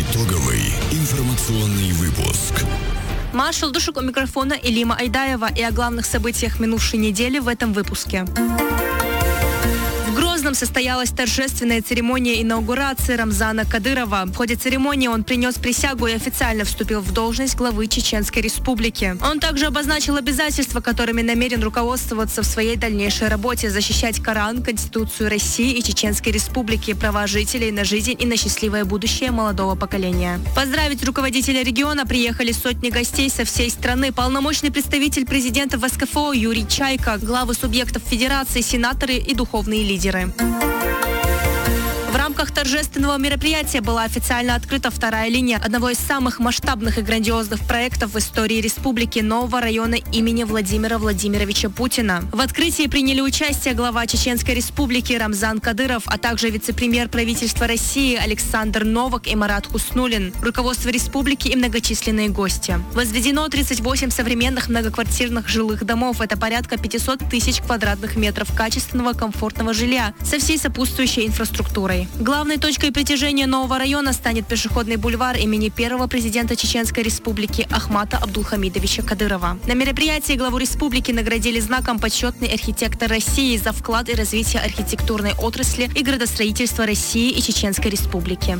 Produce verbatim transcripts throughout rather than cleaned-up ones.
Итоговый информационный выпуск. Маша Лдушек у микрофона, Илима Айдаева, и о главных событиях минувшей недели в этом выпуске. В Грозном состоялась торжественная церемония инаугурации Рамзана Кадырова. В ходе церемонии он принес присягу и официально вступил в должность главы Чеченской Республики. Он также обозначил обязательства, которыми намерен руководствоваться в своей дальнейшей работе: защищать Коран, Конституцию России и Чеченской Республики, права жителей на жизнь и на счастливое будущее молодого поколения. Поздравить руководителя региона приехали сотни гостей со всей страны. Полномочный представитель президента в СКФО Юрий Чайка, главы субъектов федерации, сенаторы и духовные лидеры. В рамках торжественного мероприятия была официально открыта вторая линия одного из самых масштабных и грандиозных проектов в истории республики — нового района имени Владимира Владимировича Путина. В открытии приняли участие глава Чеченской Республики Рамзан Кадыров, а также вице-премьер правительства России Александр Новак и Марат Хуснуллин, руководство республики и многочисленные гости. Возведено тридцать восемь современных многоквартирных жилых домов. Это порядка пятьсот тысяч квадратных метров качественного, комфортного жилья со всей сопутствующей инфраструктурой. Главной точкой притяжения нового района станет пешеходный бульвар имени первого президента Чеченской Республики Ахмата Абдулхамидовича Кадырова. На мероприятии главу республики наградили знаком «Почетный архитектор России» за вклад и развитие архитектурной отрасли и градостроительства России и Чеченской Республики.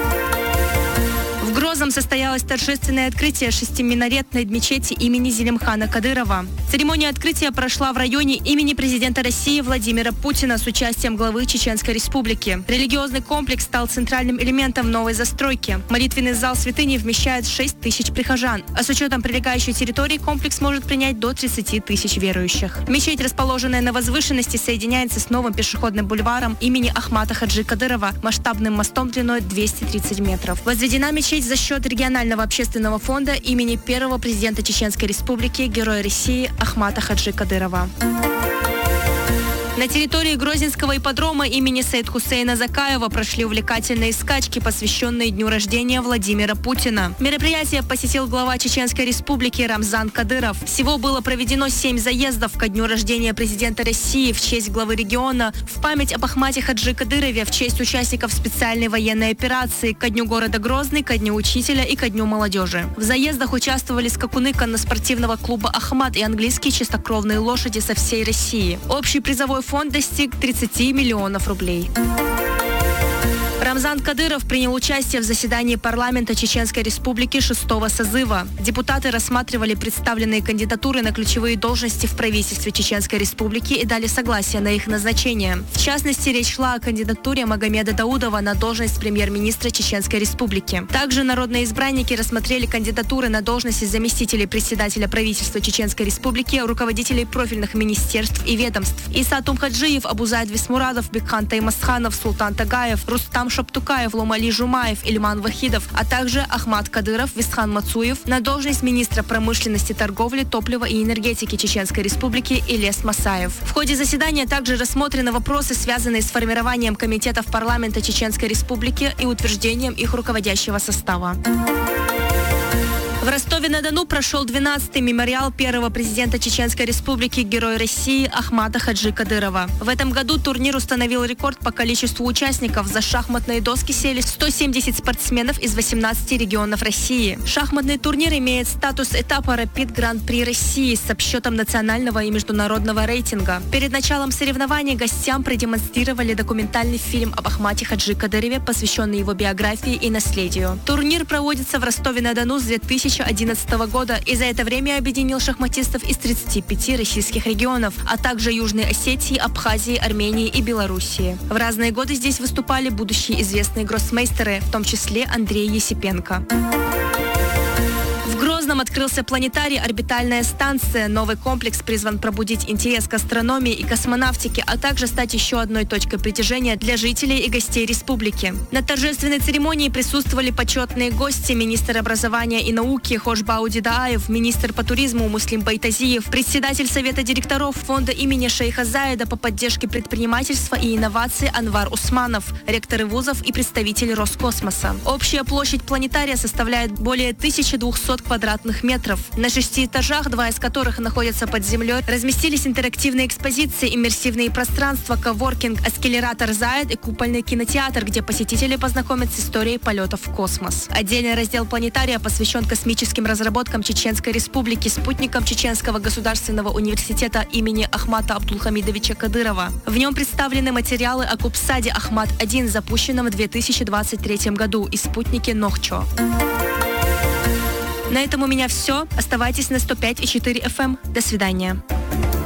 В Грозном состоялось торжественное открытие шестиминаретной мечети имени Зелимхана Кадырова. Церемония открытия прошла в районе имени президента России Владимира Путина с участием главы Чеченской Республики. Религиозный комплекс стал центральным элементом новой застройки. Молитвенный зал святыни вмещает шесть тысяч прихожан, а с учетом прилегающей территории комплекс может принять до тридцати тысяч верующих. Мечеть, расположенная на возвышенности, соединяется с новым пешеходным бульваром имени Ахмата Хаджи Кадырова, масштабным мостом длиной двести тридцать метров. Возведена мечеть за счет регионального общественного фонда имени первого президента Чеченской Республики, героя России Ахмата Хаджи Кадырова. На территории Грозненского ипподрома имени Саид Хусейна Закаева прошли увлекательные скачки, посвященные дню рождения Владимира Путина. Мероприятие посетил глава Чеченской Республики Рамзан Кадыров. Всего было проведено семь заездов ко дню рождения президента России в честь главы региона, в память об Ахмате Хаджи Кадырове, в честь участников специальной военной операции, ко дню города Грозный, ко дню учителя и ко дню молодежи. В заездах участвовали скакуны конноспортивного клуба «Ахмат» и английские чистокровные лошади со всей России. Общий призовой фонд достиг тридцати миллионов рублей. Рамзан Кадыров принял участие в заседании парламента Чеченской Республики шестого созыва. Депутаты рассматривали представленные кандидатуры на ключевые должности в правительстве Чеченской Республики и дали согласие на их назначение. В частности, речь шла о кандидатуре Магомеда Даудова на должность премьер-министра Чеченской Республики. Также народные избранники рассмотрели кандидатуры на должности заместителей председателя правительства Чеченской Республики, руководителей профильных министерств и ведомств: Иса Тумхаджиев, Абузайд Висмурадов, Бекхан Таймасханов, Султан Тагаев, Рустам Шаптукаев, Ломали Жумаев, Ильман Вахидов, а также Ахмат Кадыров, Висхан Мацуев на должность министра промышленности, торговли, топлива и энергетики Чеченской Республики Илес Масаев. В ходе заседания также рассмотрены вопросы, связанные с формированием комитетов парламента Чеченской Республики и утверждением их руководящего состава. В Ростове-на-Дону прошел двенадцатый мемориал первого президента Чеченской Республики, героя России Ахмата Хаджи Кадырова. В этом году турнир установил рекорд по количеству участников. За шахматные доски сели сто семьдесят спортсменов из восемнадцати регионов России. Шахматный турнир имеет статус этапа Rapid Гран-при России с обсчетом национального и международного рейтинга. Перед началом соревнований гостям продемонстрировали документальный фильм об Ахмате Хаджи Кадырове, посвященный его биографии и наследию. Турнир проводится в Ростове-на-Дону с две тысячи одиннадцатого года и за это время объединил шахматистов из тридцати пяти российских регионов, а также Южной Осетии, Абхазии, Армении и Белоруссии. В разные годы здесь выступали будущие известные гроссмейстеры, в том числе Андрей Есипенко. В Грозном открылся планетарий «Орбитальная станция». Новый комплекс призван пробудить интерес к астрономии и космонавтике, а также стать еще одной точкой притяжения для жителей и гостей республики. На торжественной церемонии присутствовали почетные гости: министр образования и науки Хошбау Дидааев, министр по туризму Муслим Байтазиев, председатель совета директоров фонда имени Шейха Заида по поддержке предпринимательства и инноваций Анвар Усманов, ректоры вузов и представители Роскосмоса. Общая площадь планетария составляет более тысячи двухсот квадратных квадратных метров. На шести этажах, два из которых находятся под землей, разместились интерактивные экспозиции, иммерсивные пространства, коворкинг, акселератор «Заяц» и купольный кинотеатр, где посетители познакомятся с историей полетов в космос. Отдельный раздел планетария посвящен космическим разработкам Чеченской Республики, спутникам Чеченского государственного университета имени Ахмата Абдулхамидовича Кадырова. В нем представлены материалы о Кубсаде Ахмат-один, запущенном в две тысячи двадцать третьем году, и спутнике Нохчо. На этом у меня все. Оставайтесь на сто пять и четыре эф эм. До свидания.